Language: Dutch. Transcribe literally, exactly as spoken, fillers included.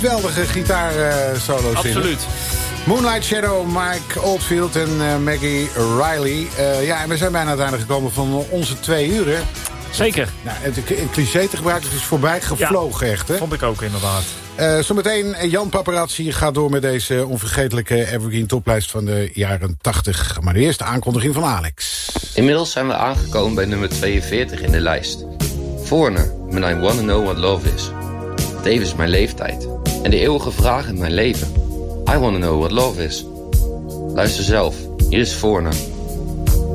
Geweldige gitaarsolo's. Absoluut. Moonlight Shadow, Mike Oldfield en uh, Maggie Riley. Uh, ja, en we zijn bijna aan het einde gekomen van onze twee uren. Zeker. Nou, het, het cliché te gebruiken, het is voorbij gevlogen, ja, echt, hè? Vond ik ook inderdaad. Uh, zometeen Jan Paparazzi gaat door met deze onvergetelijke Evergreen toplijst van de jaren tachtig. Maar de eerste aankondiging van Alex. Inmiddels zijn we aangekomen bij nummer tweeënveertig in de lijst. Foreigner met I Wanna Know What Love Is. Tevens mijn leeftijd. En de eeuwige vraag in mijn leven. I Wanna Know What Love Is. Luister zelf. Hier is Foreigner.